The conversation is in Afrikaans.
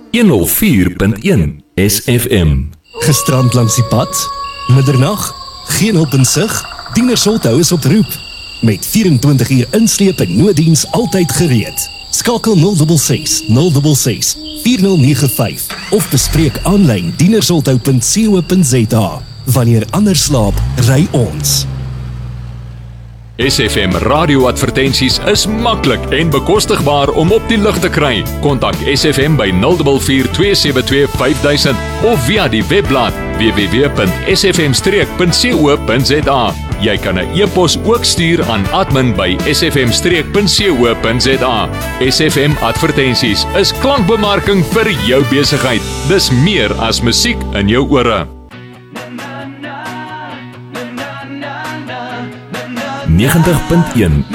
104.1 SFM. Gestrand langs die pad, middernag, geen hulp in sig, Dienersholthou is op roep. Met 24 uur insleep en nooddiens altyd gereed. Skakel 066 066 4095 of bespreek aanlyn dienersholthou.co.za. Wanneer ander slaap, ry ons. SFM radioadvertensies is maklik en bekostigbaar om op die lug te kry. Kontak SFM by 044 272 5000 of via die webblad www.sfm-streek.co.za. Jy kan 'n e-pos ook stuur aan admin by sfm-streek.co.za. SFM advertensies is klankbemarking vir jou besigheid. Dis meer as musiek in jou ore. 90.1